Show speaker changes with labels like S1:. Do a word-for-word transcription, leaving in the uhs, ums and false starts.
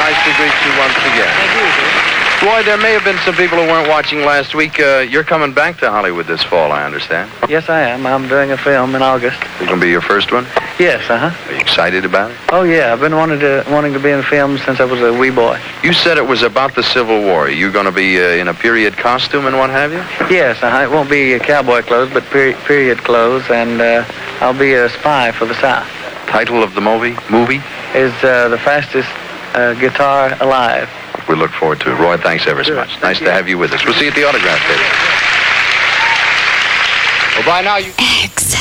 S1: nice to greet you once again.
S2: Thank you, sir.
S1: Roy, there may have been some people who weren't watching last week. Uh, you're coming back to Hollywood this fall, I understand.
S2: Yes, I am. I'm doing a film in August.
S1: It's going to be your first one?
S2: Yes, uh-huh.
S1: Are you excited about it?
S2: Oh, yeah. I've been wanting to wanting to be in film since I was a wee boy.
S1: You said it was about the Civil War. Are you going to be uh, in a period costume and what have you?
S2: Yes, uh-huh. It won't be uh, cowboy clothes, but peri- period clothes, and uh, I'll be a spy for the South.
S1: Title of the movie? Movie?
S2: Is uh, The Fastest uh, Guitar Alive.
S1: We look forward to it. Roy, thanks ever so
S2: Sure.
S1: much.
S2: Thank
S1: Nice
S2: you.
S1: to have you with us. We'll see you at the autograph table. Well, by now you...
S3: X.